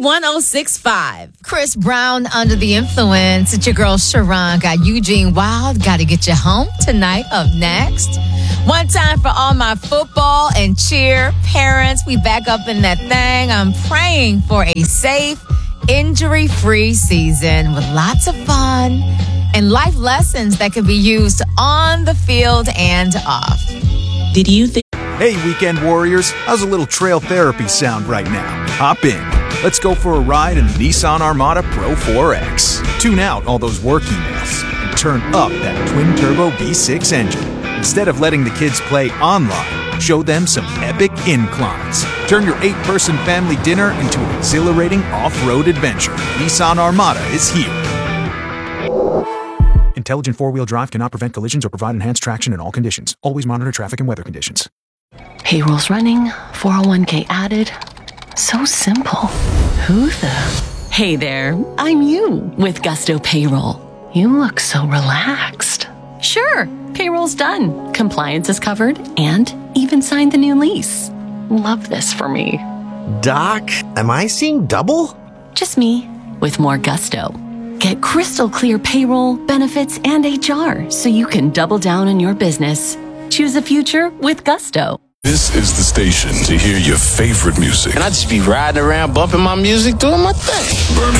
1065. Chris Brown under the influence. It's your girl Sharon. Got Eugene Wild. Got to get you home tonight. Up next. One time for all my football and cheer parents. We back up in that thing. I'm praying for a safe, injury-free season with lots of fun and life lessons that could be used on the field and off. Did you think? Hey, weekend warriors, how's a little trail therapy sound right now? Hop in. Let's go for a ride in the Nissan Armada Pro 4X. Tune out all those work emails and turn up that twin-turbo V6 engine. Instead of letting the kids play online, show them some epic inclines. Turn your 8-person family dinner into an exhilarating off-road adventure. Nissan Armada is here. Intelligent four-wheel drive cannot prevent collisions or provide enhanced traction in all conditions. Always monitor traffic and weather conditions. Payroll's running, 401k added. So simple. Who the? Hey there, I'm you with Gusto Payroll. You look so relaxed. Sure, payroll's done. Compliance is covered and even signed the new lease. Love this for me. Doc, am I seeing double? Just me with more gusto. Get crystal clear payroll, benefits, and HR so you can double down on your business. Choose a future with Gusto. This is the station to hear your favorite music. And I just be riding around, bumping my music, doing my thing.